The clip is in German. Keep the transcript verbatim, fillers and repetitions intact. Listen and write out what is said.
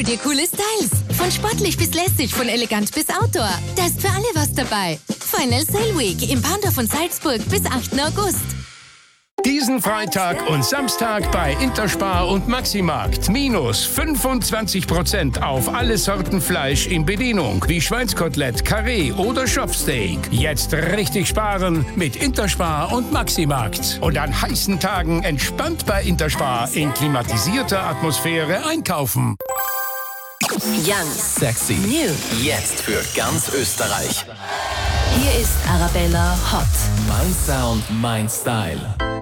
Hol dir coole Styles. Von sportlich bis lässig, von elegant bis Outdoor. Da ist für alle was dabei. Final Sale Week im Pandorf von Salzburg bis achten August. Diesen Freitag und Samstag bei Interspar und Maximarkt. Minus fünfundzwanzig Prozent auf alle Sorten Fleisch in Bedienung. Wie Schweinskotelett, Karree oder Schopfsteak. Jetzt richtig sparen mit Interspar und Maximarkt. Und an heißen Tagen entspannt bei Interspar in klimatisierter Atmosphäre einkaufen. Young, Sexy. New. Jetzt für ganz Österreich. Hier ist Arabella Hot. Mein Sound, mein Style.